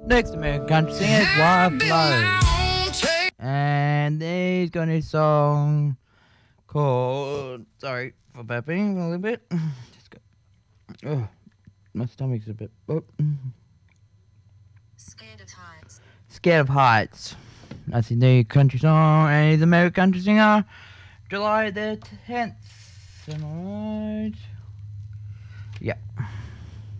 Next American country singer is Wild Flow. And he's got a new song called. Sorry for burping a little bit. Just go. Oh, my stomach's a bit. Oh. Scared of Heights. Scared of Heights. That's his new country song, and he's an American country singer. July the 10th. Am I right? Yeah.